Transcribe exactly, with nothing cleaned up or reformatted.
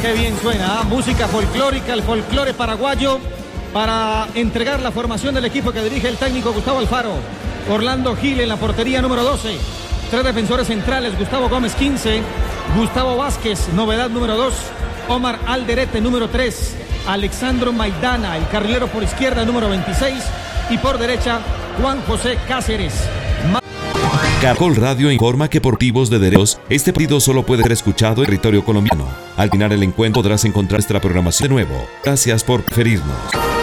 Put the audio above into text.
Qué bien suena, ¿eh? Música folclórica, el folclore paraguayo, para entregar la formación del equipo que dirige el técnico Gustavo Alfaro. Orlando Gil en la portería número doce. Tres defensores centrales, Gustavo Gómez quince, Gustavo Vázquez, novedad número dos, Omar Alderete número tres, Alexandro Maidana, el carrilero por izquierda número veintiséis, y por derecha Juan José Cáceres. Caracol Radio informa que por motivos de derechos, este partido solo puede ser escuchado en territorio colombiano. Al final el encuentro podrás encontrar nuestra programación de nuevo. Gracias por preferirnos.